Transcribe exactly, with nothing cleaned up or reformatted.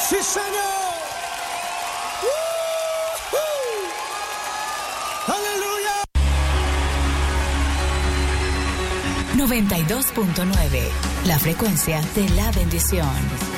¡Sí, señor! ¡Uh-huh! ¡Aleluya! noventa y dos punto nueve, la frecuencia de la bendición.